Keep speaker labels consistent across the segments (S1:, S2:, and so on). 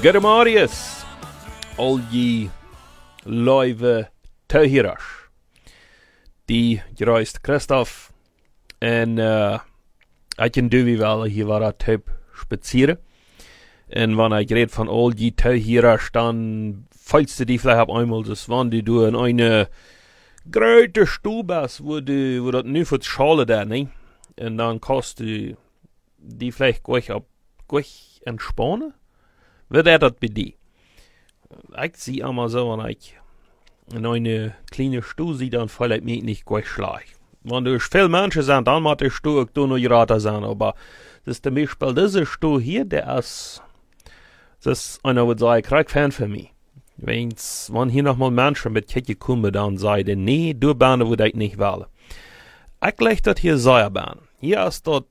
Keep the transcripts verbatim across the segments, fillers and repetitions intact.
S1: Gute Marius, al je live thuishieraars. Die gereist Christoph en uh, ik kan doen wel hier waar dat type spazieren. En wanneer ik red van al je thuishieraars, dan falls du die vielleicht ab einmal, das wann du in eine große Stube hast, wo du, wo das nu für die Schale da, ne? Und dann kannst du die vielleicht gleich ab, gleich entspannen. Wird er das bei dir? Ich sehe immer so, wenn ich in eine kleine Stube sehe, dann fällt mir nicht gleich schlecht. Wenn du viele Menschen sind, dann macht die Stube auch noch geraten sein, aber das ist zum Beispiel diese Stube hier, der ist, das ist einer, würde sagen, krieg Fan für mich. Wenn's, wenn hier nochmal Menschen mit Kette kommen, dann sagen die, nee, du Bahnen würde ich nicht wählen. Ich leg das hier Säuerbahn. Hier ist das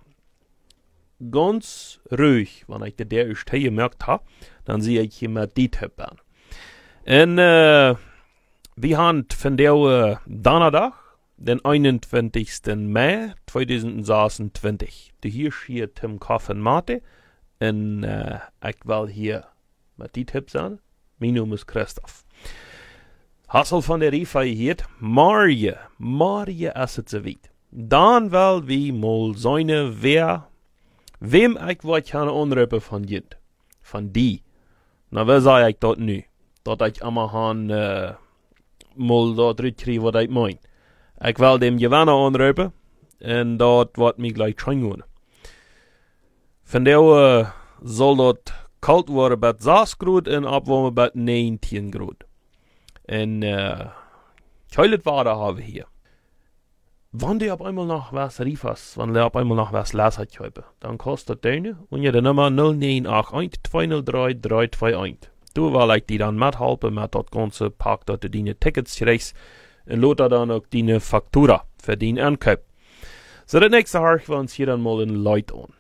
S1: ganz ruhig. Wenn ich das der erst hier gemerkt habe, dann sehe ich hier mal die Typen. Und, äh, wir haben von der uh, Donnerstag, den einundzwanzigsten Mai zweitausendzweiundzwanzig. Du hier hier Tim Koffen Mate. Und, äh, ich will hier mit die Tipps an. Mein Name ist Christoph. Hassel von der Rifa hier, Marje, Marje ist es so weit. Dann will wir mal seine, wer, wem ich was kann anrufen von jent, von die. Na, wer sag ich dort nu? Dort ich immer han, äh, mal dort rüberkriegen, was ich mein. Ich will dem Gewinner anrufen, und dort wird mich gleich schon gehen. Von der uh, soll dort kalt worden bij zes Grad en opwarmen bij negentien Grad. En uh, keulet Water haben wir hier. Wenn du auf einmal noch was riefst, wenn du auf einmal noch was lässt, dann kostet deine und ja die Nummer null neun acht eins zwei null drei drei zwei eins. Du will ich die dann mithelfen mit das ganze Pack, dass du deine Tickets kriegst und lothar dann auch deine Faktura für den Ankauf. So, das nächste hören wir uns hier dann mal in Leute an.